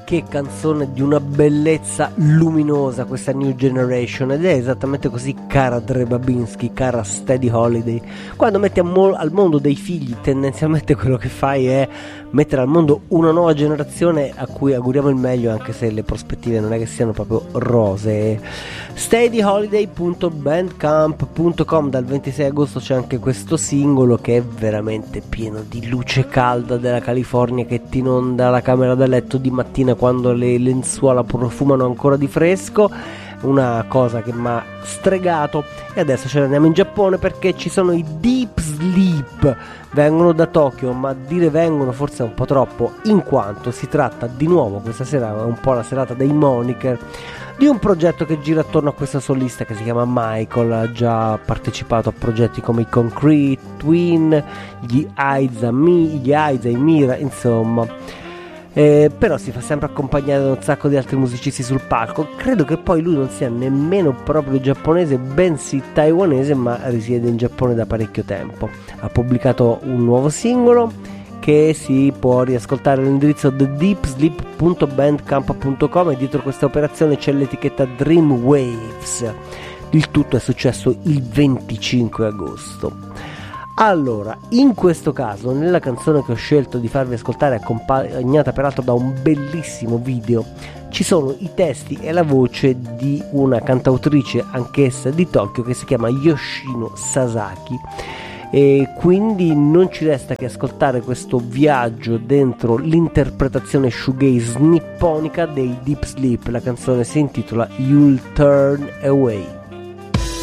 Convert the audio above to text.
che canzone di una bellezza luminosa questa New Generation, ed è esattamente così, cara Dre Babinski, cara Steady Holiday. Quando metti al mondo dei figli, tendenzialmente quello che fai è mettere al mondo una nuova generazione a cui auguriamo il meglio, anche se le prospettive non è che siano proprio rosee. steadyholiday.bandcamp.com. Dal 26 agosto c'è anche questo singolo che è veramente pieno di luce calda della California che ti inonda la camera da letto di mattina quando le lenzuola profumano ancora di fresco. Una cosa che mi ha stregato. E adesso ce ne andiamo in Giappone, perché ci sono i Deep Sleep. Vengono da Tokyo, ma dire vengono forse è un po' troppo, in quanto si tratta di nuovo, questa sera è un po' la serata dei moniker, di un progetto che gira attorno a questa solista che si chiama Michael. Ha già partecipato a progetti come i Concrete Twin, gli Aiza e Mira, insomma. Però si fa sempre accompagnare da un sacco di altri musicisti sul palco. Credo che poi lui non sia nemmeno proprio giapponese, bensì taiwanese, ma risiede in Giappone da parecchio tempo. Ha pubblicato un nuovo singolo che si può riascoltare all'indirizzo thedeepsleep.bandcamp.com, e dietro questa operazione c'è l'etichetta Dreamwaves. Il tutto è successo il 25 agosto. Allora, in questo caso, nella canzone che ho scelto di farvi ascoltare, accompagnata peraltro da un bellissimo video, ci sono i testi e la voce di una cantautrice anch'essa di Tokyo che si chiama Yoshino Sasaki. E quindi non ci resta che ascoltare questo viaggio dentro l'interpretazione shoegaze nipponica dei Deep Sleep. La canzone si intitola You'll Turn Away.